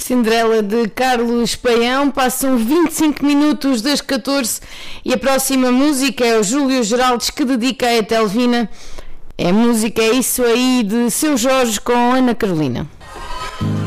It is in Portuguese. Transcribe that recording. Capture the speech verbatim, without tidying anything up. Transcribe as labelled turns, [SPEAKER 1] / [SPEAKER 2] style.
[SPEAKER 1] Cinderela de Carlos Paião. Passam vinte e cinco minutos das catorze e a próxima música é o Júlio Geraldes, que dedica a Etelvina. É música, é isso aí, de Seu Jorge com Ana Carolina.